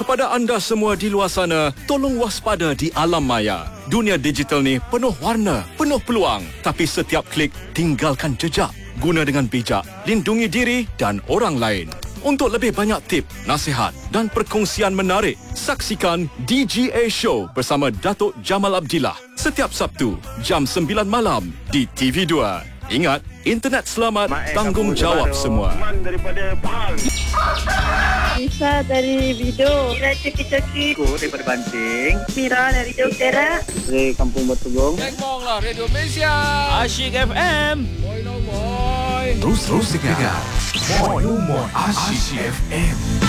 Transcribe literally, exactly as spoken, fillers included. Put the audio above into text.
Kepada anda semua di luar sana, tolong waspada di alam maya. Dunia digital ni penuh warna, penuh peluang. Tapi setiap klik, tinggalkan jejak. Guna dengan bijak, lindungi diri dan orang lain. Untuk lebih banyak tip, nasihat dan perkongsian menarik, saksikan D G A Show bersama Datuk Jamal Abdillah setiap Sabtu jam sembilan malam di T V dua. Ingat, internet selamat, Mak tanggungjawab semua. Daripada Pahang. Isa dari Bido. Mira Coki-Coki. Aku daripada Banting. Mira dari Jogja. Dari Kampung Batugong. Tengok lah Radio Malaysia. Asyik F M. Boy no boy. Terus terus dengar Boy No More Asyik F M.